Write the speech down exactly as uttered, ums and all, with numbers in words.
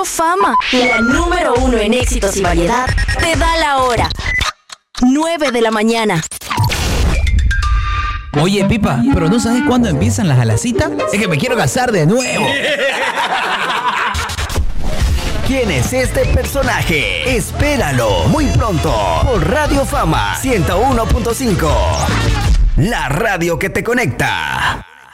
Fama, la número uno en éxitos y variedad, te da la hora. nueve de la mañana. Oye, Pipa, ¿pero no sabes cuándo empiezan las alacitas? Es que me quiero casar de nuevo. ¿Quién es este personaje? Espéralo muy pronto por Radio Fama ciento uno punto cinco. La radio que te conecta.